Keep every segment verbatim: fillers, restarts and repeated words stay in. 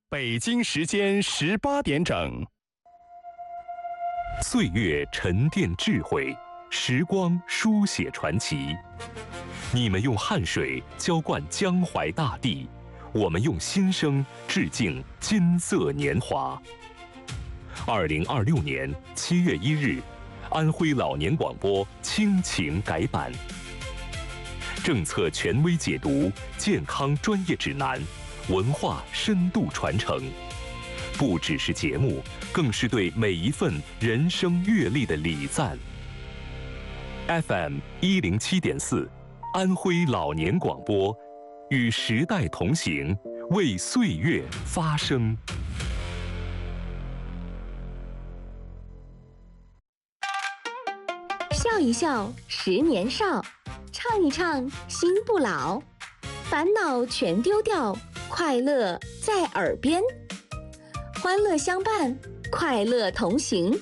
北京时间十八点整。 岁月沉淀智慧，时光书写传奇。你们用汗水浇灌江淮大地，我们用心声致敬金色年华。二零二六年七月一日，安徽老年广播亲情改版，政策权威解读，健康专业指南，文化深度传承，不只是节目，更是对每一份人生阅历的礼赞。F M 一零七点四，安徽老年广播，与时代同行，为岁月发声。 笑一笑，十年少；唱一唱，心不老。烦恼全丢掉，快乐在耳边。欢乐相伴，快乐同行。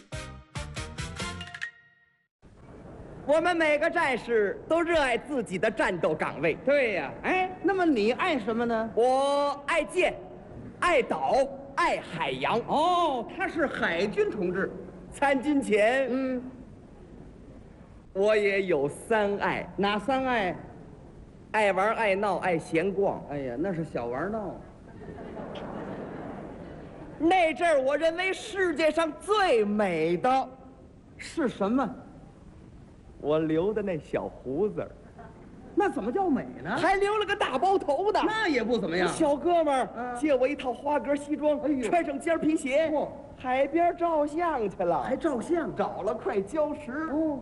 我们每个战士都热爱自己的战斗岗位。 对呀，哎，那么你爱什么呢？ 我爱舰，爱岛，爱海洋。 哦，他是海军同志。 参军前， 嗯， 我也有三爱。 哪三爱？ 爱玩、爱闹、爱闲逛。 哎呀，那是小玩闹。 那阵儿，我认为世界上最美的是什么？ 我留的那小胡子儿。 那怎么叫美呢？ 还留了个大包头的， 那也不怎么样。 小哥们儿、 嗯、 借我一套花格西装， 哎呦， 穿上尖皮鞋， 哦， 海边照相去了。 还照相？ 找了块礁石， 哦，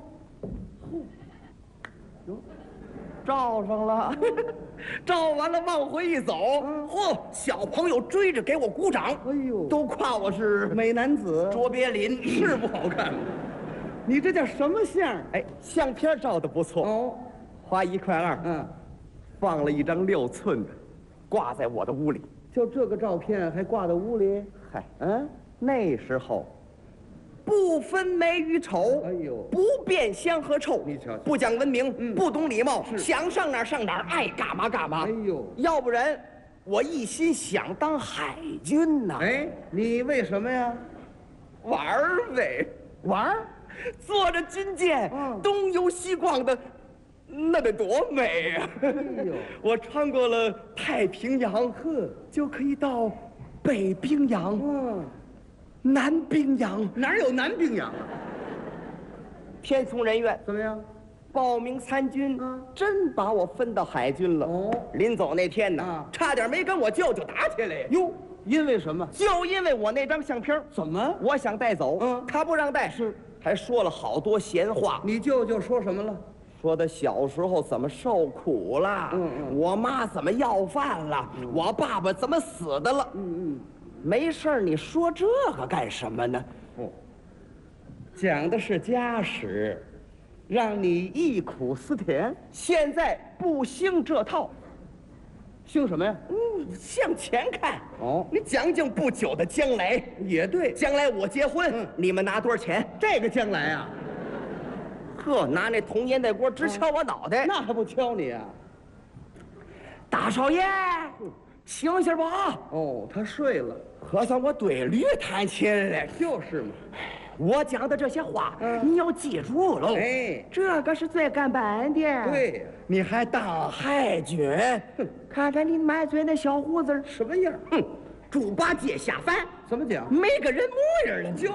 哟，照上了。照完了往回一走，嚯、嗯，小朋友追着给我鼓掌。 哎呦， 都夸我是美男子。 卓别林是不好看吗？你这叫什么相？ 哎，相片照的不错哦， 花一块二， 嗯， 放了一张六寸的，挂在我的屋里。 就这个照片还挂在屋里？ 嗨， 嗯， 那时候不分美与丑， 哎呦， 不辨香和臭， 你瞧瞧， 不讲文明， 嗯， 不懂礼貌， 是想上哪儿上哪儿，爱干嘛干嘛。 哎呦， 要不然我一心想当海军呐。 哎，你为什么呀？ 玩儿呗， 玩儿。 坐着军舰， 嗯， 东游西逛的，那得多美呀！ 哎呦， 我穿过了太平洋， 呵， 就可以到北冰洋， 嗯， 南冰洋。 哪有南冰洋啊？ 天聪人员怎么样？ 报名参军， 嗯， 真把我分到海军了。 哦， 临走那天呢， 啊， 差点没跟我舅舅打起来。 哟，因为什么？ 就因为我那张相片。 怎么？ 我想带走， 嗯， 他不让带， 是。 还说了好多闲话。 你舅舅说什么了？ 说他小时候怎么受苦了， 嗯嗯， 我妈怎么要饭了，嗯，我爸爸怎么死的了。 嗯嗯， 没事儿，你说这个干什么呢？ 哦，讲的是家史，让你忆苦思甜。 现在不兴这套， 兴什么呀？ 嗯，向前看。 哦， 你讲讲不久的将来。 也对， 将来我结婚，嗯，你们拿多少钱？ 这个将来啊， 呵，拿那铜烟袋锅直敲我脑袋。 那还不敲你啊？ 大少爷，醒醒吧！ 哦，他睡了， 合算我对驴弹琴了。 就是嘛。 我讲的这些话， 嗯， 你要记住喽。 哎， 这个是最干板的。 对， 你还当海军？哼，看看你满嘴那小胡子什么样？ 哼，猪八戒下凡。 怎么讲？ 没个人模样了。 就是。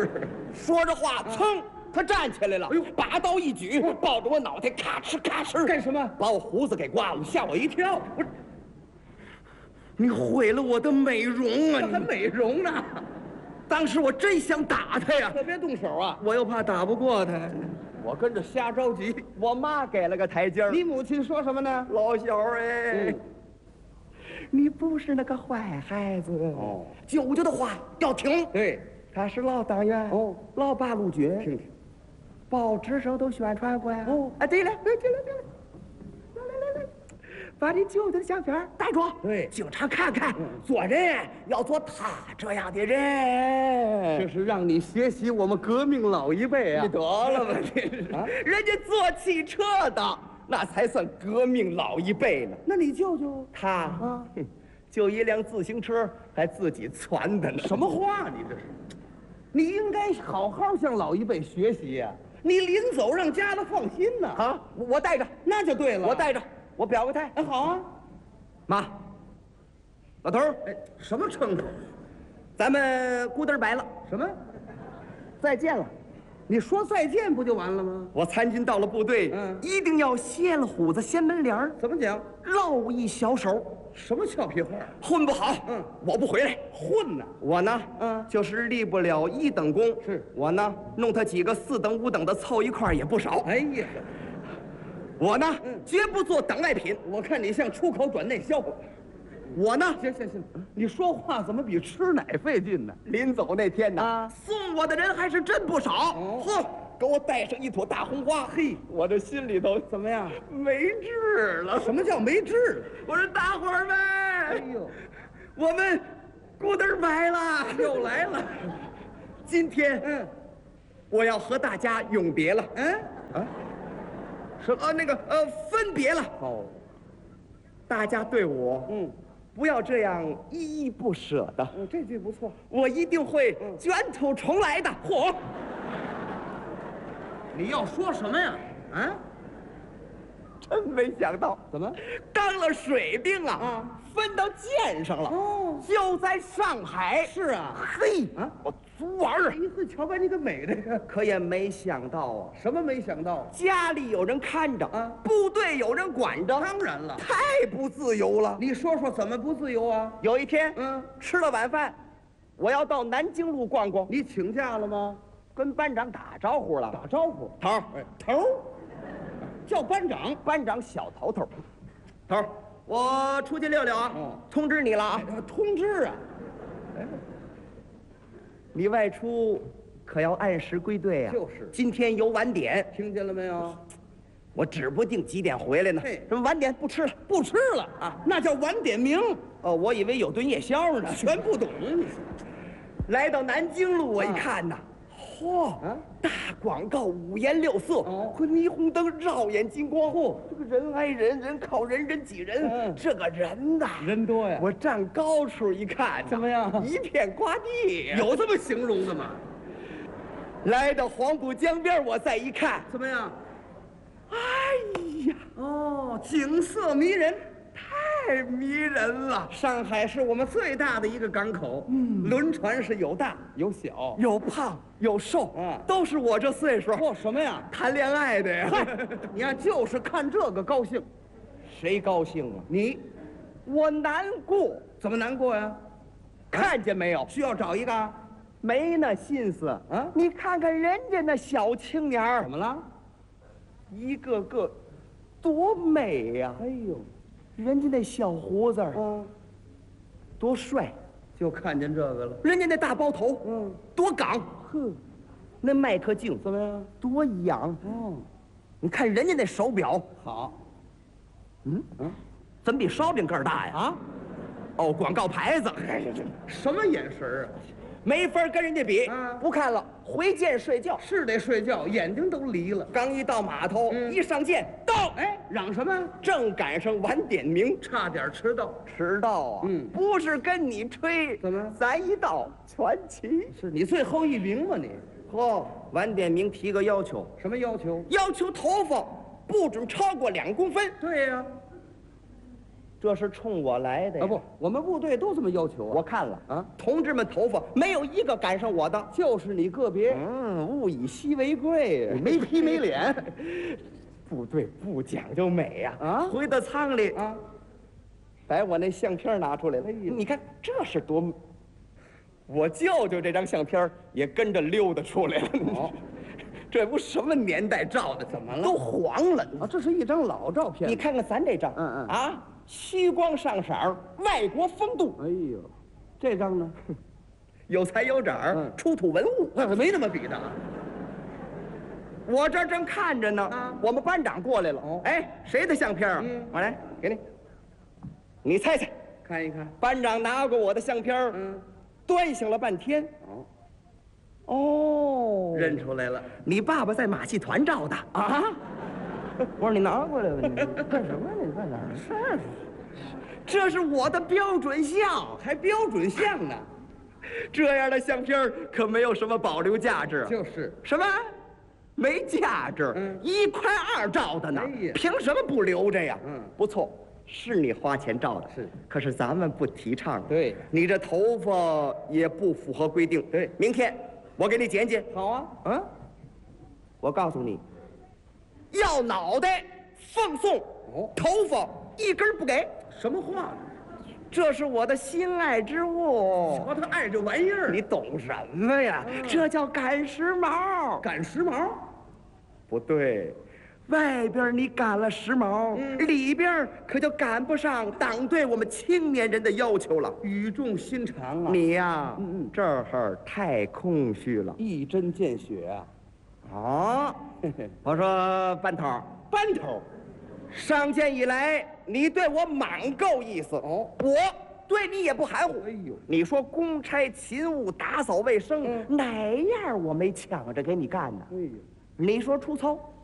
说着话，噌，他站起来了。哎呦，把刀一举，抱着我脑袋，咔哧咔哧。 干什么？ 把我胡子给刮了， 吓我一跳。 不是，你毁了我的美容啊！ 这还美容呢？ 当时我真想打他呀， 可别动手啊！ 我又怕打不过他， 我跟着瞎着急。 我妈给了个台阶儿。 你母亲说什么呢？ 老小哎， 嗯， 你不是那个坏孩子哦， 舅舅的话要听。 对， 他是老党员哦， 老八路军。 听听， 报纸上都宣传过呀。 哦， 啊，对了，对了，对了，来来来来。把你舅舅的相片带着， 对， 经常看看。 嗯， 做人要做他这样的人。 这是让你学习我们革命老一辈啊！ 你得了吧，这是啊，人家做汽车的，那才算革命老一辈呢。 那你舅舅他啊， 就一辆自行车，还自己攒的呢。 什么话你这是？你应该好好向老一辈学习呀、你临走让家里放心呐。 啊，我我带着， 那就对了。 我带着，我表个态。 哎，好啊。 妈，老头儿， 哎，什么称呼？ 咱们咕噔儿白了， 什么？ 再见了。 你说再见不就完了吗？ 我参军到了部队， 嗯一定要掀了虎子掀门帘儿， 怎么讲？ 露一小手。 什么俏皮话？ 混不好， 嗯， 我不回来。 混呐！ 我呢， 嗯就是立不了一等功。 是我呢，弄他几个四等五等的凑一块儿也不少。 哎呀， 我呢， 嗯绝不做等待品。 我看你像出口转内销。 我呢， 行行行，你说话怎么比吃奶费劲呢？ 临走那天呢， 啊送我的人还是真不少。 哦呵，给我带上一朵大红花。 嘿， 我这心里头怎么样？ 没治了。 什么叫没治？ 我说大伙儿们， 哎呦， 我们咕噔儿白了， 又来了。 今天嗯我要和大家永别了。 嗯啊， 什呃那个呃分别了。 好， 大家对我嗯不要这样依依不舍的， 嗯，这句不错。 我一定会嗯卷土重来的。嚯！ 你要说什么呀？啊？ 真没想到， 怎么？ 当了水兵啊， 啊分到舰上了。 哦就在上海。 是啊。 嘿， 啊我足玩儿啊哎，呵，瞧把你个美的呀！ 可也没想到啊， 什么没想到？ 家里有人看着， 啊部队有人管着， 当然了。 太不自由了。 你说说怎么不自由啊？ 有一天， 嗯， 吃了晚饭，我要到南京路逛逛， 你请假了吗？ 跟班长打招呼了。 打招呼。 头儿， 哎，头儿叫班长。 班长小头头，头儿，我出去溜溜啊， 哦通知你了啊， 哎通知啊。 你外出可要按时归队啊。 就是今天有晚点， 听见了没有？ 我指不定几点回来呢。 嘿什么晚点不吃了？ 不吃了啊，那叫晚点名。 哦，我以为有顿夜宵呢。 全不懂你。 来到南京路，我一看呐，嚯、 啊大广告五颜六色， 哦和霓虹灯绕眼金光，嚯，这个人挨人，人靠人，人挤人， 嗯这个人呐， 人多呀。 我站高处一看呐， 怎么样一片瓜地呀。 有这么形容的吗？ 来到黄浦江边，我再一看， 怎么样？ 哎呀， 哦，景色迷人。 太迷人了。 上海是我们最大的一个港口，嗯，轮船是有大有小。 有胖有瘦， 啊都是我这岁数嚯，什么呀？ 谈恋爱的呀。 嗨，你呀就是看这个高兴。 谁高兴啊？ 你我难过， 怎么难过呀？ 看见没有？ 需要找一个啊？ 没那心思啊你看看人家那小青年儿怎么了？ 一个个多美呀、 哎呦， 人家那小胡子儿嗯， 多帅， 就看见这个了。 人家那大包头， 嗯， 多港， 呵， 那麦克镜怎么样？ 多洋。 哦， 你看人家那手表， 好。 嗯嗯， 怎么比烧饼个儿大呀？ 啊， 哦，广告牌子， 什么眼神儿啊？ 没法跟人家比。 嗯不看了，回舰睡觉。 是得睡觉，眼睛都离了。 刚一到码头， 嗯一上舰到， 哎，嚷什么？ 正赶上晚点名， 差点迟到。 迟到啊！ 嗯不是跟你吹， 怎么咱一到全齐。 是你最后一名吗？你嚯，晚点名提个要求， 什么要求？ 要求头发不准超过两公分。 对呀、 这是冲我来的呀啊，不，我们部队都这么要求啊。 我看了啊， 同志们头发没有一个赶上我的。 就是你个别， 嗯，物以稀为贵呀。 没皮没脸。 部队不讲究美呀。 啊回到仓里， 啊， 把我那相片拿出来了。 哎呀你看这是多，我舅舅这张相片也跟着溜达出来了。 哦这不什么年代照的？ 怎么了都黄了。 啊，这是一张老照片。 你看看咱这张， 嗯嗯啊，虚光上色儿，外国风度， 哎呦，这张呢？ 有才有长儿， 嗯出土文物。 那没那么比的啊。 我这儿正看着呢， 啊我们班长过来了。 哦哎，谁的相片啊？ 嗯我来给你，你猜猜。 看一看。 班长拿过我的相片， 嗯， 端详了半天。 哦， 哦， 认出来了。 你爸爸在马戏团照的啊？我说你拿过来吧，你干什么呢？你干哪儿？是， 这是我的标准相， 还标准相呢。 这样的相片可没有什么保留价值。 就是什么？没价值？ 嗯一块二照的呢， 哎呀凭什么不留着呀？ 嗯不错，是你花钱照的， 是。 可是咱们不提倡。 对你这头发也不符合规定。 对明天我给你剪剪。 好啊， 嗯，我告诉你，要脑袋奉送， 哦头发一根不给。 什么话呢？ 这是我的心爱之物。 瞧他爱这玩意儿， 你懂什么呀？ 嗯这叫赶时髦。 赶时髦。 不对，外边你赶了时髦， 嗯里边可就赶不上党对我们青年人的要求了。 语重心长啊， 你呀， 嗯嗯这儿太空虚了。 一针见血啊。 啊，我说班头， 班头， 上见以来，你对我蛮够意思哦我对你也不含糊。 哎呦， 你说公差勤务、打扫卫生， 嗯哪样我没抢着给你干呢？ 哎呦， 你说出操，